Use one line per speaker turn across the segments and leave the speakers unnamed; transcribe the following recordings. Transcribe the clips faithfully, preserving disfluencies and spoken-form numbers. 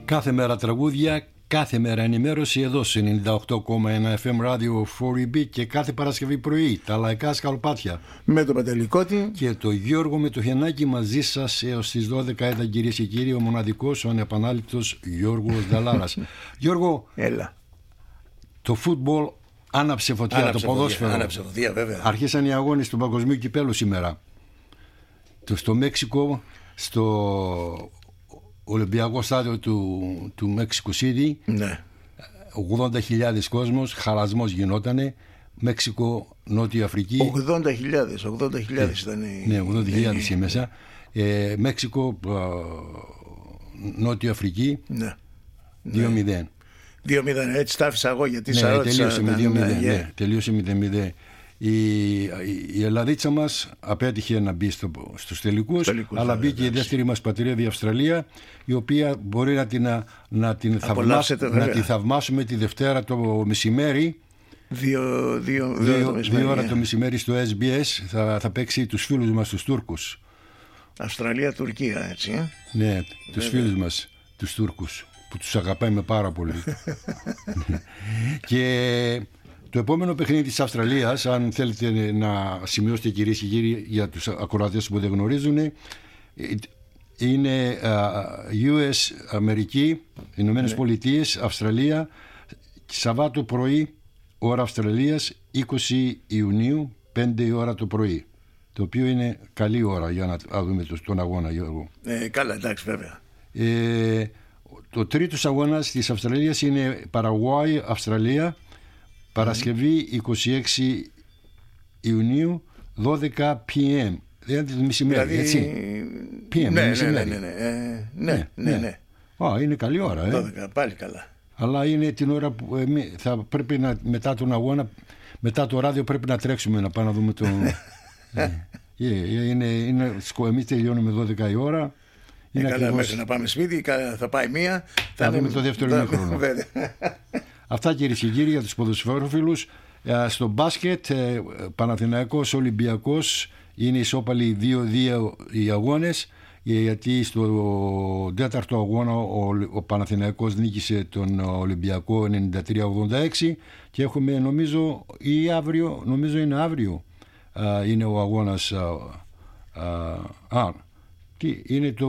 Κάθε μέρα τραγούδια, κάθε μέρα ενημέρωση εδώ σε ενενήντα οκτώ κόμμα ένα εφ εμ ράδιο φορ μπι και κάθε Παρασκευή πρωί τα λαϊκά σκαλοπάτια.
Με τον Παντελικότη
και το Γιώργο με το Χενάκι μαζί σας έως τις δώδεκα. Ήταν, κυρίες και κύριοι, ο μοναδικός, ο ανεπανάληπτος Γιώργος Δαλάρας. Γιώργο,
έλα.
Το φούτμπολ άναψε φωτιά,
άναψε
το ποδόσφαιρο.
Άναψε φωτιά, βέβαια.
Άρχισαν οι αγώνες του Παγκοσμίου Κυπέλλου σήμερα. Το, στο Μέξικο, στο Ολυμπιακό στάδιο του, του Μέξικο City,
ναι.
ογδόντα χιλιάδες κόσμος, χαρασμός γινότανε. Μέξικο, Νότια Αφρική.
ογδόντα χιλιάδες, ογδόντα χιλιάδες ήταν οι...
Ναι, ογδόντα χιλιάδες η μέσα. Ε, Μέξικο, α, Νότια Αφρική,
ναι.
δύο μηδέν.
δύο μηδέν, έτσι τα άφησα εγώ γιατί
ναι,
σα ρώτησα.
Τελείωσε με δύο μηδέν.
Ναι,
ναι, τελείωσε με δύο μηδέν. Η, η Ελλαδίτσα μας απέτυχε να μπει στο, στους τελικούς, τελικούς αλλά μπήκε εντάξει. η δεύτερη μας πατρίδα, η Αυστραλία, η οποία μπορεί να την, να, να την, θαυμάσουμε, να την θαυμάσουμε τη Δευτέρα το μεσημέρι.
Δύο, δύο,
δύο,
δύο,
δύο, δύο ώρα το μεσημέρι στο ες μπι ες θα, θα παίξει τους φίλους μας τους Τούρκους.
Αυστραλία-Τουρκία, έτσι ε?
Ναι, τους φίλους μας τους Τούρκους που τους αγαπάμε πάρα πολύ. Και το επόμενο παιχνίδι της Αυστραλίας, αν θέλετε να σημειώσετε, κυρίες και κύριοι, για τους ακροατές που δεν γνωρίζουν, είναι γιου ες, Αμερική, Ηνωμένες ναι. Πολιτείες, Αυστραλία, Σαββάτο πρωί, ώρα Αυστραλίας, είκοσι Ιουνίου, πέντε η ώρα το πρωί. Το οποίο είναι καλή ώρα για να δούμε τον αγώνα, Γιώργο.
Ε, καλά, εντάξει, βέβαια.
Ε, το τρίτος αγώνας της Αυστραλίας είναι Παραγουάη, Αυστραλία, Παρασκευή είκοσι έξι Ιουνίου, δώδεκα πι εμ. Δηλαδή το μεσημέρι, δηλαδή... έτσι. πι εμ,
ναι,
μεσημέρι.
Ναι, ναι, ναι, ναι, ναι, ναι, ναι, ναι.
Α, είναι καλή ώρα, ε.
δώδεκα, πάλι καλά.
Αλλά είναι την ώρα που εμείς θα πρέπει να, μετά τον αγώνα, μετά το ράδιο πρέπει να τρέξουμε να πάμε να δούμε τον... yeah, είναι, είναι, εμείς τελειώνουμε δώδεκα η ώρα.
Είναι ε, καλά, ακριβώς... μέχρι να πάμε σπίτι, θα πάει μία.
Θα, θα δούμε το δεύτερο ημίχρονο. Αυτά, κυρίες και κύριοι, για τους ποδοσφαιρόφιλους. Στο μπάσκετ, Παναθηναϊκός Ολυμπιακός, είναι ισόπαλοι δύο δύο οι αγώνες, γιατί στο τέταρτο αγώνα ο, ο Παναθηναϊκός νίκησε τον Ολυμπιακό ενενήντα τρία ογδόντα έξι και έχουμε, νομίζω, ή αύριο, νομίζω είναι αύριο, α, είναι ο αγώνας. Α, α, α, τι είναι το...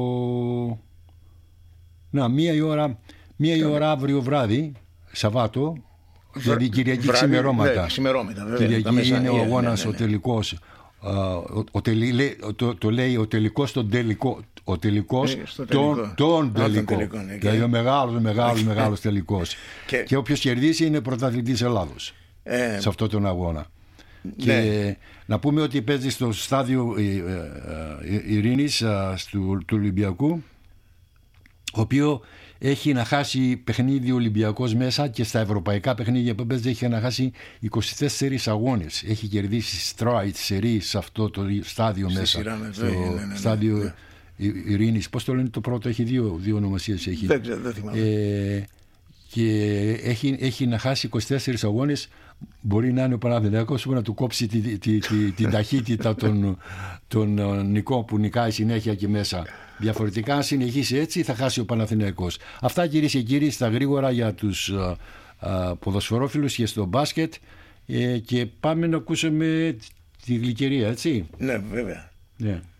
Να, μία η ώρα, μία η ώρα αύριο βράδυ, Σαββάτο, δηλαδή Κυριακή ξημερώματα.
Ναι, ξημερώματα, βέβαια.
Κυριακή
μέσα,
είναι ο αγώνας,
ναι, ναι, ναι.
ο τελικός. Ο, ο τελι, το, το λέει ο τελικός τον τελικό. Ο τελικός
ε,
τον, τον τελικό.
τελικό ναι,
δηλαδή ο μεγάλος, μεγάλος, μεγάλος τελικός. Και, και όποιος κερδίσει είναι πρωταθλητής Ελλάδος ε, σε αυτόν τον αγώνα. Ναι. Και να πούμε ότι παίζει στο στάδιο Ειρήνης του, του Ολυμπιακού, ο οποίο έχει να χάσει παιχνίδι Ολυμπιακός μέσα, και στα ευρωπαϊκά παιχνίδια που παίζει έχει να χάσει είκοσι τέσσερις αγώνες. Έχει κερδίσει straight σερί σε αυτό το στάδιο στη μέσα. Σειρά, στο ναι, ναι, ναι, στάδιο ναι. Ειρήνης. Πώς το λένε το πρώτο, έχει δύο, δύο ονομασίες. Έχει.
Δεν ξέρω, δεν θυμάμαι.
Ε, και έχει, έχει να χάσει είκοσι τέσσερις αγώνες. Μπορεί να είναι ο Παναθηναϊκός που να του κόψει τη, τη, τη, τη, την ταχύτητα των, των νικών που νικάει συνέχεια και μέσα. Διαφορετικά, αν συνεχίσει έτσι, θα χάσει ο Παναθηναϊκός. Αυτά, κυρίες και κύριοι, στα γρήγορα για τους α, α, ποδοσφαιρόφιλους και στο μπάσκετ. Ε, και πάμε να ακούσουμε τη γλυκερία, έτσι.
Ναι, βέβαια.
Ναι.